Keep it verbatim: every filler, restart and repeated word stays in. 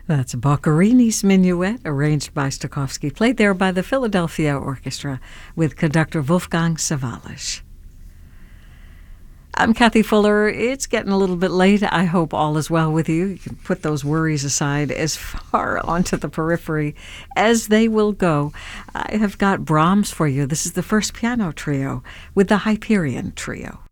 That's Boccherini's Minuet, arranged by Stokowski, played there by the Philadelphia Orchestra with conductor Wolfgang Sawallisch. I'm Kathy Fuller. It's getting a little bit late. I hope all is well with you. You can put those worries aside as far onto the periphery as they will go. I have got Brahms for you. This is the first piano trio with the Hyperion Trio.